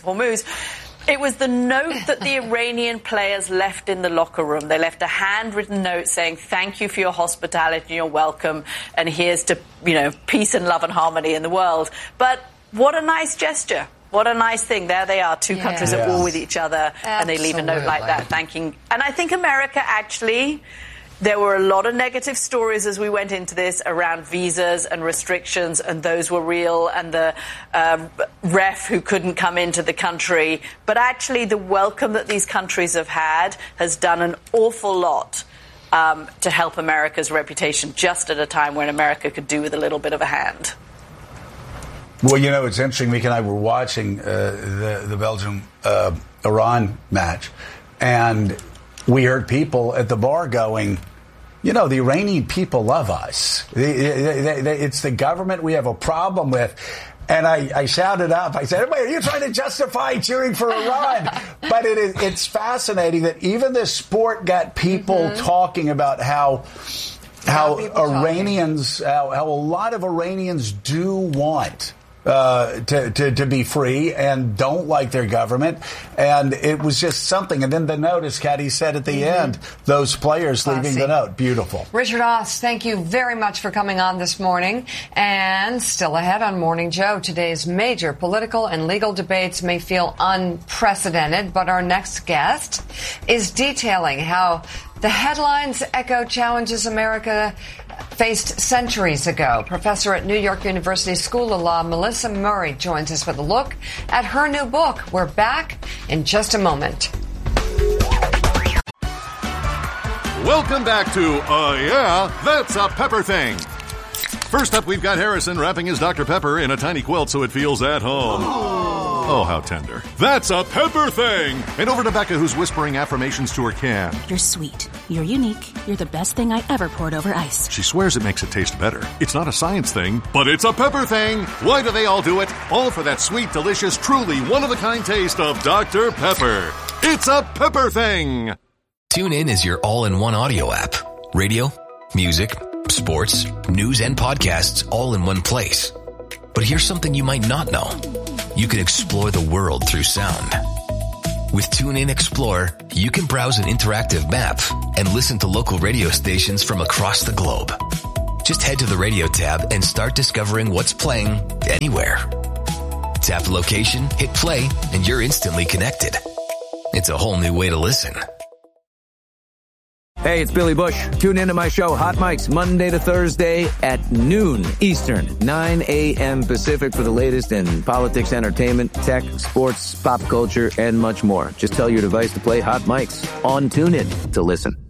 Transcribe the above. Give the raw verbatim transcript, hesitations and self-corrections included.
Hormuz. It was the note that the Iranian players left in the locker room. They left a handwritten note saying, thank you for your hospitality and your welcome, and here's to, you know, peace and love and harmony in the world. But what a nice gesture. What a nice thing. There they are, two yeah. countries at war with each other, Absolutely. And they leave a note like that thanking. And I think America actually... There were a lot of negative stories as we went into this around visas and restrictions, and those were real, and the uh, ref who couldn't come into the country. But actually, the welcome that these countries have had has done an awful lot um, to help America's reputation, just at a time when America could do with a little bit of a hand. Well, you know, it's interesting. Meek and I were watching uh, the, the Belgium-Iran uh, match, and we heard people at the bar going, you know, the Iranian people love us. They, they, they, it's the government we have a problem with. And I, I shouted up. I said, everybody, are you trying to justify cheering for Iran? But it is, it's fascinating that even this sport got people mm-hmm. talking about how how Iranians, how, how a lot of Iranians do want Uh, to, to, to be free and don't like their government. And it was just something. And then the note, as Caddy said at the mm-hmm. end, those players Classy. Leaving the note. Beautiful. Richard Oss, thank you very much for coming on this morning. And still ahead on Morning Joe, today's major political and legal debates may feel unprecedented, but our next guest is detailing how the headlines echo challenges America faced centuries ago. Professor at New York University School of Law, Melissa Murray, joins us with a look at her new book. We're back in just a moment. Welcome back to Uh Yeah, That's a Pepper Thing. First up, we've got Harrison wrapping his Doctor Pepper in a tiny quilt so it feels at home. Oh, how tender. That's a Pepper Thing. And over to Becca, who's whispering affirmations to her can. You're sweet. You're unique. You're the best thing I ever poured over ice. She swears it makes it taste better. It's not a science thing, but it's a Pepper Thing. Why do they all do it? All for that sweet, delicious, truly one-of-a-kind taste of Doctor Pepper. It's a Pepper Thing. TuneIn is your all-in-one audio app. Radio, music, sports, news, and podcasts all in one place. But here's something you might not know. You can explore the world through sound. With TuneIn Explore, you can browse an interactive map and listen to local radio stations from across the globe. Just head to the radio tab and start discovering what's playing anywhere. Tap the location, hit play, and you're instantly connected. It's a whole new way to listen. Hey, it's Billy Bush. Tune into my show, Hot Mics, Monday to Thursday at noon Eastern, nine a.m. Pacific for the latest in politics, entertainment, tech, sports, pop culture, and much more. Just tell your device to play Hot Mics on TuneIn to listen.